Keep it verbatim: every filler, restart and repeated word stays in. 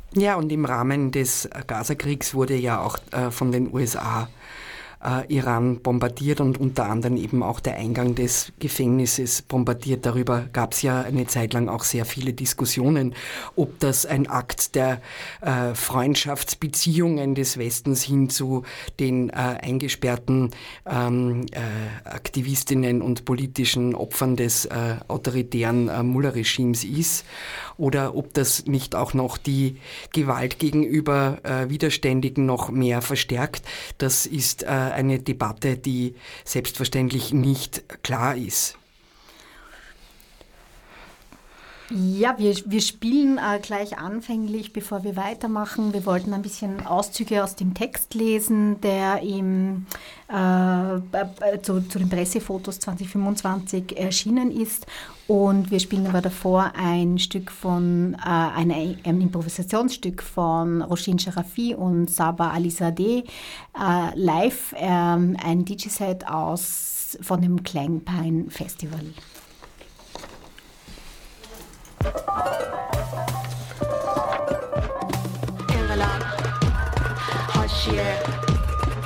Ja, und im Rahmen des Gazakriegs wurde ja auch äh, von den U S A äh, Iran bombardiert und unter anderem eben auch der Eingang des Gefängnisses bombardiert. Darüber gab es ja eine Zeit lang auch sehr viele Diskussionen, ob das ein Akt der äh, Freundschaftsbeziehungen des Westens hin zu den äh, eingesperrten ähm, äh, Aktivistinnen und politischen Opfern des äh, autoritären äh, Mullah-Regimes ist, oder ob das nicht auch noch die Gewalt gegenüber äh, Widerständigen noch mehr verstärkt. Das ist äh, eine Debatte, die selbstverständlich nicht klar ist. Ja, wir, wir spielen äh, gleich anfänglich, bevor wir weitermachen. Wir wollten ein bisschen Auszüge aus dem Text lesen, der im, äh, äh, zu, zu den Pressefotos zwanzig fünfundzwanzig erschienen ist. Und wir spielen aber davor ein Stück von, äh, eine, ein Improvisationsstück von Roshin Sharafi und Saba Alizadeh äh, live, äh, ein D J-Set aus von dem Klangpine Festival.